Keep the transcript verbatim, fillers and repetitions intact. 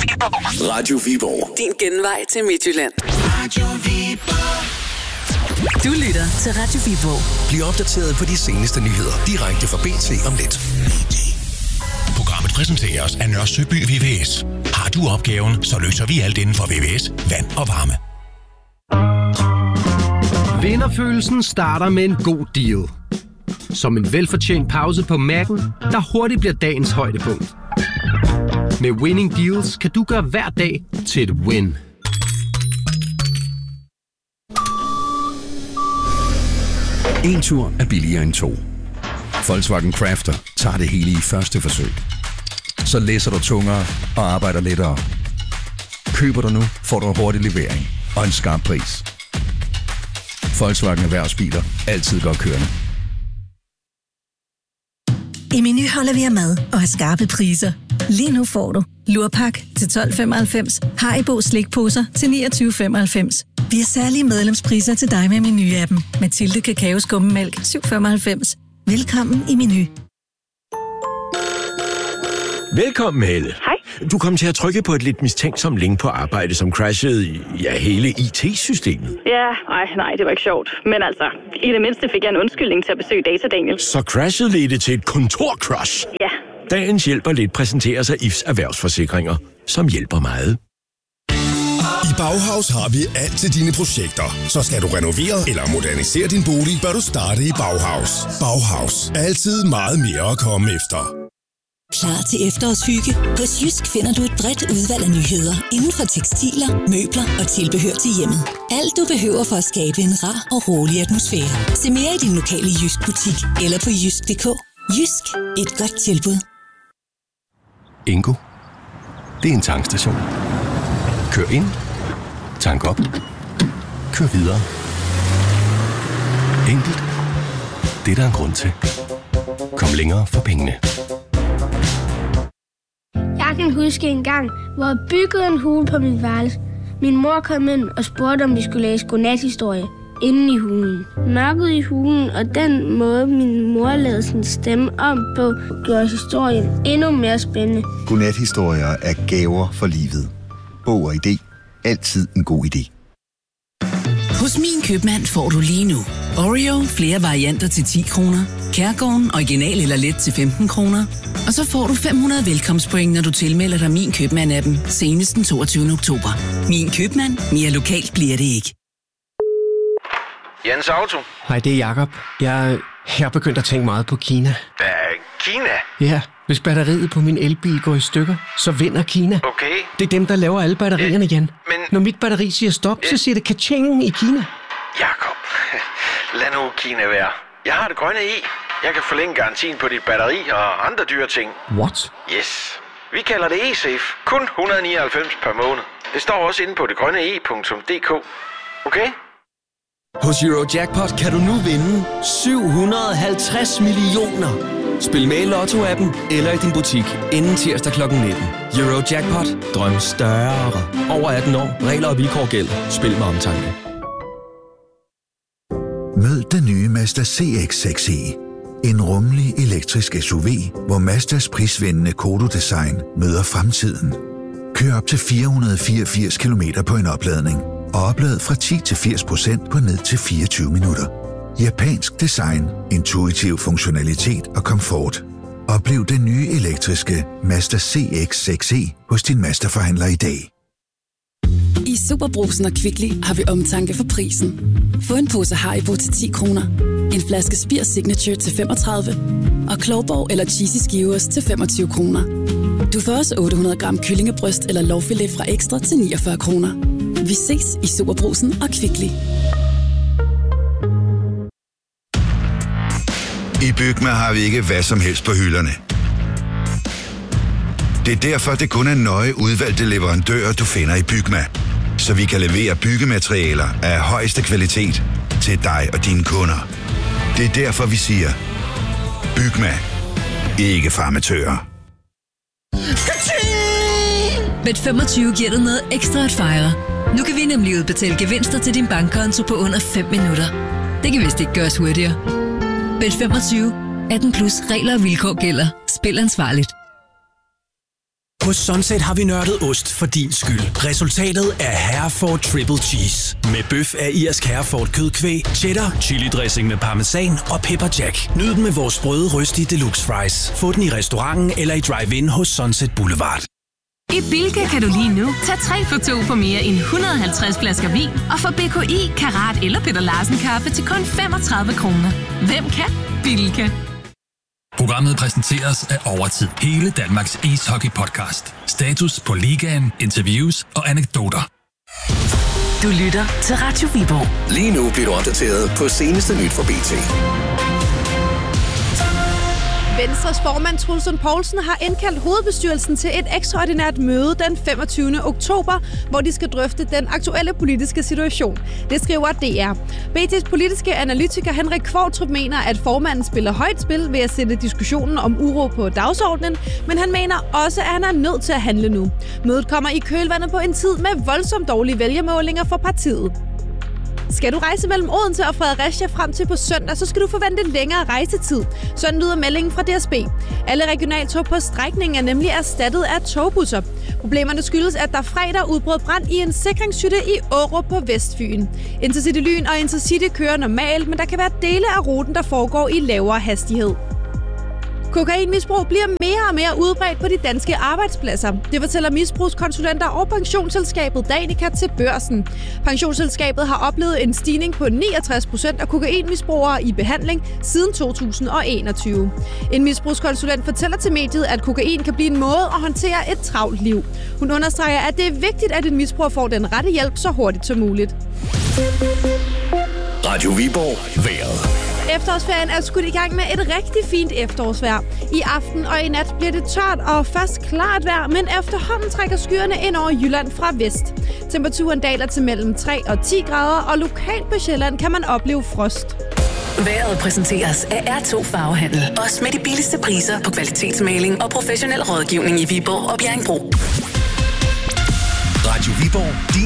Radio Viborg. Din genvej til Midtjylland. Radio Viborg. Du lytter til Radio Viborg. Bliv opdateret på de seneste nyheder direkte fra B T om lidt. Programmet præsenteres af Nørre Søby V V S. Har du opgaven, så løser vi alt inden for V V S, vand og varme. Vinderfølelsen starter med en god deal. Som en velfortjent pause på Mac'en, der hurtigt bliver dagens højdepunkt. Med Winning Deals kan du gøre hver dag til et win. En tur er billigere end to. Volkswagen Crafter tager det hele i første forsøg. Så læser du tungere og arbejder lettere. Køber du nu, får du hurtig levering og en skarp pris. Volkswagen Erhvervsbiler. Altid godt kørende. I Meny holder vi af mad og har skarpe priser. Lige nu får du lurpak til tolv femoghalvfems, Haribo slikposer til niogtyve femoghalvfems. Vi har særlige medlemspriser til dig med Meny-appen. Mathilde Kakao Skummemælk syv femoghalvfems. Velkommen i Meny. Velkommen, Helle. Hej. Du kom til at trykke på et lidt mistænksomt link på arbejde, som crashede i ja, hele I T-systemet. Ja, nej, nej, det var ikke sjovt. Men altså, i det mindste fik jeg en undskyldning til at besøge Data Daniel. Så crashet ledte til et kontor-crash. Ja. Dagens hjælper lidt præsenterer sig I F's erhvervsforsikringer, som hjælper meget. I Bauhaus har vi alt til dine projekter. Så skal du renovere eller modernisere din bolig, bør du starte i Bauhaus. Bauhaus. Altid meget mere at komme efter. Klar til efterårshygge? Hos Jysk finder du et bredt udvalg af nyheder inden for tekstiler, møbler og tilbehør til hjemmet. Alt du behøver for at skabe en rar og rolig atmosfære. Se mere i din lokale Jysk butik eller på jysk punktum d k. Jysk. Et godt tilbud. Ingo. Det er en tankstation. Kør ind. Tank op. Kør videre. Enkelt. Det er der en grund til. Kom længere for pengene. Jeg kan huske en gang, hvor jeg byggede en hule på mit værelse. Min mor kom ind og spurgte, om vi skulle læse godnathistorie inde i hulen. Mørket i hulen og den måde, min mor lavede sin stemme om på, gjorde historien endnu mere spændende. Godnathistorier er gaver for livet. Bog og idé. Altid en god idé. Hos Min Købmand får du lige nu Oreo flere varianter til ti kroner, Kærgården original eller let til femten kroner, og så får du fem hundrede velkomstpoint, når du tilmelder dig Min Købmand-appen senest den toogtyvende oktober. Min Købmand. Mere lokalt bliver det ikke. Jens Auto. Hej, det er Jakob. Jeg, jeg er begyndt at tænke meget på Kina. Hvad? Kina? Ja, hvis batteriet på min elbil går i stykker, så vinder Kina. Okay. Det er dem, der laver alle batterierne igen. Men... Når mit batteri siger stop, så siger det ka-ching i Kina. Jakob, lad nu Kina være. Jeg har det grønne i. Jeg kan forlænge garantien på dit batteri og andre dyre ting. What? Yes. Vi kalder det eSafe. Kun et hundrede og nioghalvfems per måned. Det står også inde på det grønne e punktum d k. Okay? Hos Eurojackpot kan du nu vinde syv hundrede og halvtreds millioner. Spil med i Lotto-appen eller i din butik inden tirsdag klokken nitten. Eurojackpot. Drøm større. Over atten år. Regler og vilkår gælder. Spil med omtanke. Mød den nye Mazda C X seks e. En rummelig elektrisk S U V, hvor Mazdas prisvindende Kodo-design møder fremtiden. Kør op til fire hundrede fireogfirs kilometer på en opladning, og oplad fra ti til firs procent på ned til fireogtyve minutter. Japansk design, intuitiv funktionalitet og komfort. Oplev den nye elektriske Mazda C X seks e hos din Mazda-forhandler i dag. I Superbrugsen og Kvickly har vi omtanke for prisen. Få en pose Haribo til ti kroner, en flaske Spir Signature til femogtredive og Klovborg eller Cheesy Skivers til femogtyve kroner. Du får også otte hundrede gram kyllingebryst eller lårfilet fra Ekstra til niogfyrre kroner. Vi ses i Superbrugsen og Kvickly. I Bygma har vi ikke hvad som helst på hylderne. Det er derfor, det kun er nøje udvalgte leverandører, du finder i Bygma. Så vi kan levere byggematerialer af højeste kvalitet til dig og dine kunder. Det er derfor, vi siger, Bygma. Ikke farmatører. Bet femogtyve giver dig noget ekstra at fejre. Nu kan vi nemlig udbetale gevinster til din bankkonto på under fem minutter. Det kan vist ikke gøres hurtigere. Bet femogtyve. atten plus regler og vilkår gælder. Spil ansvarligt. Hos Sunset har vi nørdet ost for din skyld. Resultatet er Hereford Triple Cheese. Med bøf af irsk Hereford kødkvæg, cheddar, chili dressing med parmesan og pepper jack. Nyd den med vores sprøde røstige deluxe fries. Få den i restauranten eller i drive-in hos Sunset Boulevard. I Bilka kan du lige nu tage tre for to på mere end et hundrede og halvtreds flasker vin og få B K I, Karat eller Peter Larsen kaffe til kun femogtredive kroner. Hvem kan? Bilka. Programmet præsenteres af Overtid. Hele Danmarks ishockey-podcast. Status på ligaen, interviews og anekdoter. Du lytter til Radio Viborg. Lige nu bliver du opdateret på seneste nyt fra B T. Venstres formand Troels Lund Poulsen har indkaldt hovedbestyrelsen til et ekstraordinært møde den femogtyvende oktober, hvor de skal drøfte den aktuelle politiske situation. Det skriver D R. B T's politiske analytiker Henrik Kvartrup mener, at formanden spiller højt spil ved at sætte diskussionen om uro på dagsordenen, men han mener også, at han er nødt til at handle nu. Mødet kommer i kølvandet på en tid med voldsomt dårlige vælgermålinger for partiet. Skal du rejse mellem Odense og Fredericia frem til på søndag, så skal du forvente længere rejsetid. Sådan lyder meldingen fra D S B. Alle regionaltog på strækningen er nemlig erstattet af togbusser. Problemerne skyldes, at der fredag udbrød brand i en sikringshytte i Aarup på Vestfyn. Intercity Lyn og Intercity kører normalt, men der kan være dele af ruten, der foregår i lavere hastighed. Kokainmisbrug bliver mere og mere udbredt på de danske arbejdspladser. Det fortæller misbrugskonsulenter og pensionsselskabet Danica til Børsen. Pensionsselskabet har oplevet en stigning på niogtres procent af kokainmisbrugere i behandling siden to tusind og enogtyve. En misbrugskonsulent fortæller til mediet, at kokain kan blive en måde at håndtere et travlt liv. Hun understreger, at det er vigtigt, at en misbruger får den rette hjælp så hurtigt som muligt. Radio Viborg. Vejret. Efterårsferien er skudt i gang med et rigtig fint efterårsvejr. I aften og i nat bliver det tørt og først klart vejr, men efterhånden trækker skyerne ind over Jylland fra vest. Temperaturen daler til mellem tre og ti grader, og lokalt på Sjælland kan man opleve frost. Vejret præsenteres af R to Farvehandel. Også med de billigste priser på kvalitetsmaling og professionel rådgivning i Viborg og Bjerringbro. Radio Viborg.